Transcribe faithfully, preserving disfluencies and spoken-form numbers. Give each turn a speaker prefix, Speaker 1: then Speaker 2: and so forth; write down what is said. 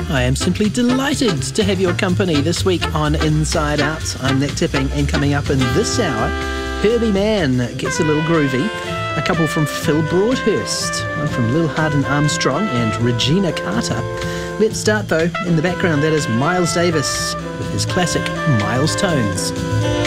Speaker 1: I am simply delighted to have your company this week on Inside Out. I'm Nick Tipping, and coming up in this hour, Herbie Mann gets a little groovy. A couple from Phil Broadhurst, one from Lil Hardin Armstrong and Regina Carter. Let's start though, in the background that is Miles Davis with his classic Miles Tones.